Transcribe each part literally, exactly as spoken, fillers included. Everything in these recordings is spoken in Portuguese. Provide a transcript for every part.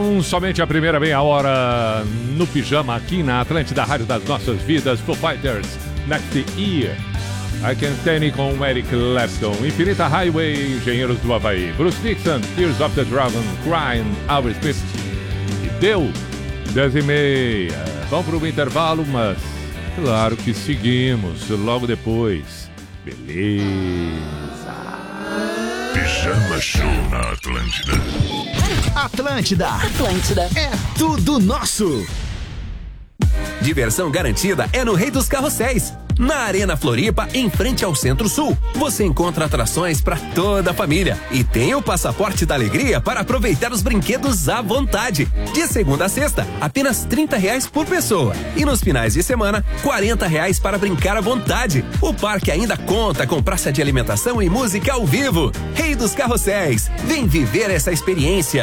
Com somente a primeira meia hora no pijama aqui na Atlântida, Rádio das Nossas Vidas, Foo Fighters, Next Year. I Can Stand com Eric Clapton, Infinita Highway, Engenheiros do Havaí, Bruce Dixon, Tears of the Dragon, Crying, Albert Smith. E deu dez e meia. Vamos para o intervalo, mas claro que seguimos logo depois. Beleza. Pijama Show na Atlântida. Atlântida. Atlântida. É tudo nosso. Diversão garantida é no Rei dos Carrosséis. Na Arena Floripa, em frente ao Centro-Sul, você encontra atrações para toda a família e tem o passaporte da alegria para aproveitar os brinquedos à vontade. De segunda a sexta, apenas trinta reais por pessoa. E nos finais de semana, quarenta reais para brincar à vontade. O parque ainda conta com praça de alimentação e música ao vivo. Rei dos Carrosséis, vem viver essa experiência.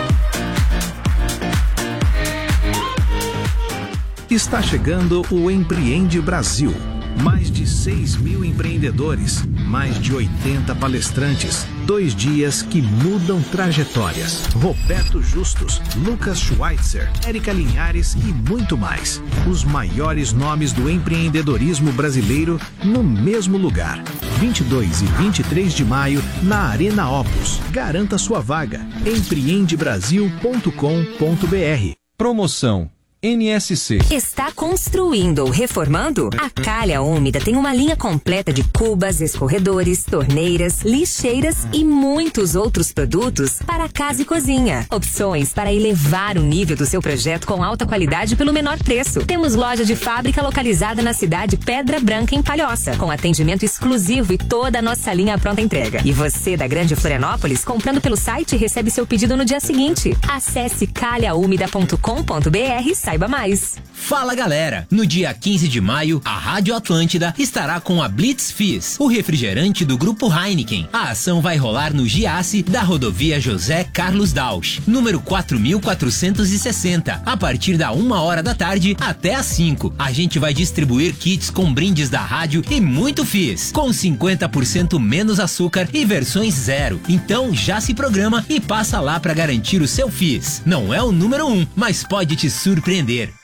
Está chegando o Empreende Brasil. Mais de seis mil empreendedores, mais de oitenta palestrantes, dois dias que mudam trajetórias. Roberto Justus, Lucas Schweitzer, Érica Linhares e muito mais. Os maiores nomes do empreendedorismo brasileiro no mesmo lugar. vinte e dois e vinte e três de maio na Arena Opus. Garanta sua vaga. empreende brasil ponto com ponto br. Promoção N S C. Está construindo ou reformando? A Calha Úmida tem uma linha completa de cubas, escorredores, torneiras, lixeiras e muitos outros produtos para casa e cozinha. Opções para elevar o nível do seu projeto com alta qualidade pelo menor preço. Temos loja de fábrica localizada na cidade Pedra Branca, em Palhoça, com atendimento exclusivo e toda a nossa linha pronta entrega. E você da Grande Florianópolis, comprando pelo site, recebe seu pedido no dia seguinte. Acesse calha úmida ponto com ponto br e saiba mais. Fala galera, no dia quinze de maio, a Rádio Atlântida estará com a Blitz Fizz, o refrigerante do Grupo Heineken. A ação vai rolar no Giasse da rodovia José Carlos Dausch, número quatro mil quatrocentos e sessenta, a partir da uma hora da tarde até às cinco. A gente vai distribuir kits com brindes da rádio e muito Fizz, com cinquenta por cento menos açúcar e versões zero. Então já se programa e passa lá para garantir o seu Fizz. Não é o número um, mas pode te surpreender.